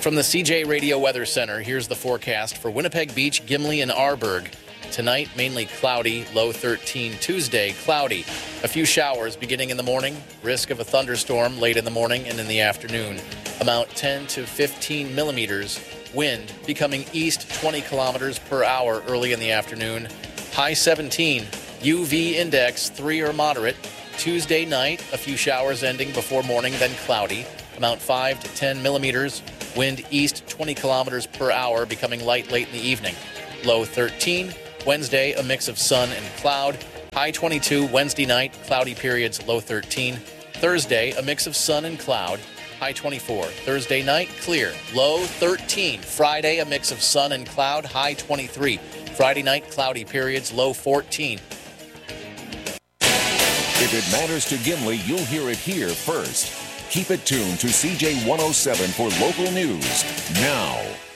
From the CJ Radio Weather Center, here's the forecast for Winnipeg Beach, Gimli, and Arborg. Tonight, mainly cloudy, low 13. Tuesday, cloudy. A few showers beginning in the morning. Risk of a thunderstorm late in the morning and in the afternoon. Amount 10 to 15 millimeters. Wind becoming east 20 kilometers per hour early in the afternoon. High 17. UV index 3 or moderate. Tuesday night, a few showers ending before morning, then cloudy. Amount 5 to 10 millimeters. Wind east 20 kilometers per hour, becoming light late in the evening. Low 13. Wednesday, a mix of sun and cloud. High 22. Wednesday night, cloudy periods, low 13. Thursday, a mix of sun and cloud. High 24. Thursday night, clear, low 13. Friday, a mix of sun and cloud. High 23. Friday night, cloudy periods, low 14. If it matters to Gimli, you'll hear it here first. Keep it tuned to CJ 107 for local news now.